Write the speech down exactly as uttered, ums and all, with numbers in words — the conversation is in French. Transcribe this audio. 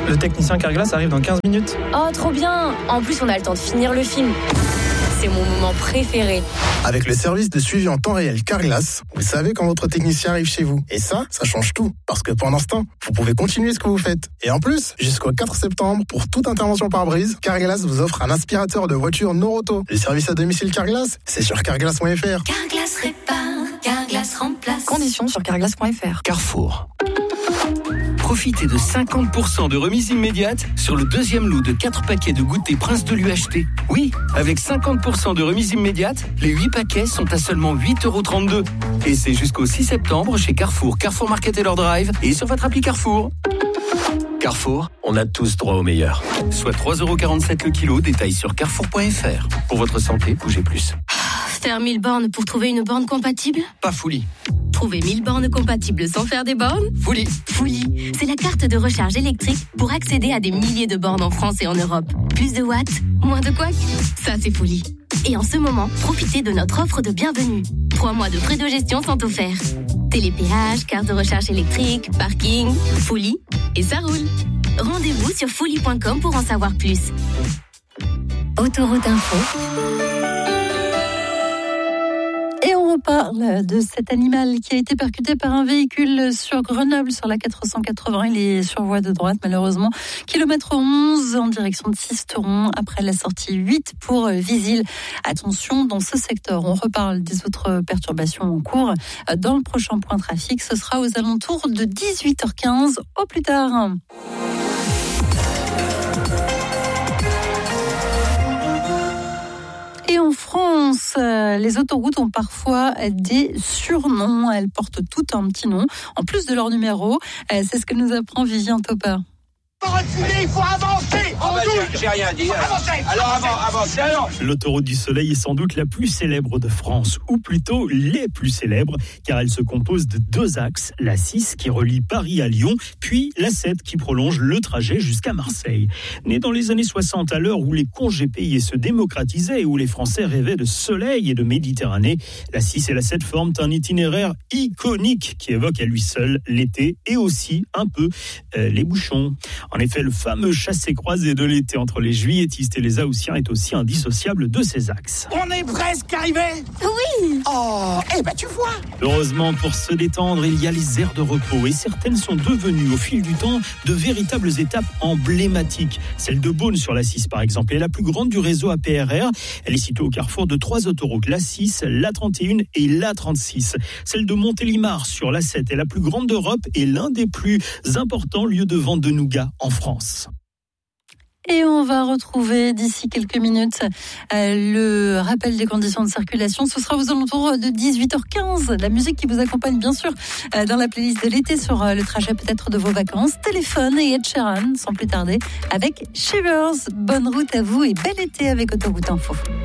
Le technicien Carglass arrive dans quinze minutes. Oh, trop bien! En plus, on a le temps de finir le film. C'est mon moment préféré. Avec le service de suivi en temps réel Carglass, vous savez quand votre technicien arrive chez vous. Et ça, ça change tout. Parce que pendant ce temps, vous pouvez continuer ce que vous faites. Et en plus, jusqu'au quatre septembre, pour toute intervention par brise, Carglass vous offre un aspirateur de voiture Noroto. Le service à domicile Carglass, c'est sur carglass point f r. Carglass répare, Carglass remplace. Conditions sur carglass point f r. Carrefour. Profitez de cinquante pour cent de remise immédiate sur le deuxième lot de quatre paquets de goûter Prince de l'U H T. Oui, avec cinquante pour cent de remise immédiate, les huit paquets sont à seulement huit euros trente-deux. Et c'est jusqu'au six septembre chez Carrefour, Carrefour Market et leur Drive et sur votre appli Carrefour. Carrefour, on a tous droit au meilleur. Soit trois euros quarante-sept le kilo, détail sur carrefour point f r. Pour votre santé, bougez plus. Faire mille bornes pour trouver une borne compatible ? Pas Fouli. Trouver mille bornes compatibles sans faire des bornes ? Fouli. Fouli, c'est la carte de recharge électrique pour accéder à des milliers de bornes en France et en Europe. Plus de watts, moins de couacs. Ça, c'est Fouli. Et en ce moment, profitez de notre offre de bienvenue. Trois mois de frais de gestion sont offerts. Télépéage, carte de recharge électrique, parking, Fouli, et ça roule. Rendez-vous sur fouli point com pour en savoir plus. Autoroute Info. Et on reparle de cet animal qui a été percuté par un véhicule sur Grenoble, sur la quatre cent quatre-vingts. Il est sur voie de droite, malheureusement. Kilomètre onze en direction de Sisteron, après la sortie huit pour Visil. Attention, dans ce secteur, on reparle des autres perturbations en cours. Dans le prochain point trafic, ce sera aux alentours de dix-huit heures quinze, au plus tard. Et en France, les autoroutes ont parfois des surnoms. Elles portent toutes un petit nom, en plus de leur numéro. C'est ce que nous apprend Vivien Topin. Il faut avancer. Ah bah, j'ai, j'ai rien dit. Alors, alors avant, avancez alors. L'autoroute du Soleil est sans doute la plus célèbre de France, ou plutôt les plus célèbres, car elle se compose de deux axes, la six qui relie Paris à Lyon, puis la sept qui prolonge le trajet jusqu'à Marseille. Née dans les années soixante, à l'heure où les congés payés se démocratisaient et où les Français rêvaient de soleil et de Méditerranée, la six et la sept forment un itinéraire iconique qui évoque à lui seul l'été et aussi un peu euh, les bouchons. En effet, le fameux chassé-croisé de l'été entre les juilletistes et les haussiens est aussi indissociable de ces axes. On est presque arrivé. Oui. Oh, eh ben tu vois. Heureusement, pour se détendre, il y a les aires de repos et certaines sont devenues au fil du temps de véritables étapes emblématiques. Celle de Beaune sur la six par exemple est la plus grande du réseau A P R R. Elle est située au carrefour de trois autoroutes, la six, la trente et un et la trente-six. Celle de Montélimar sur la sept est la plus grande d'Europe et l'un des plus importants lieux de vente de nougat en France. Et on va retrouver d'ici quelques minutes euh, le rappel des conditions de circulation. Ce sera aux alentours de dix-huit heures quinze. La musique qui vous accompagne bien sûr euh, dans la playlist de l'été sur euh, le trajet peut-être de vos vacances. Téléphone et Ed Sheeran sans plus tarder avec Shivers. Bonne route à vous et bel été avec Autoroute Info.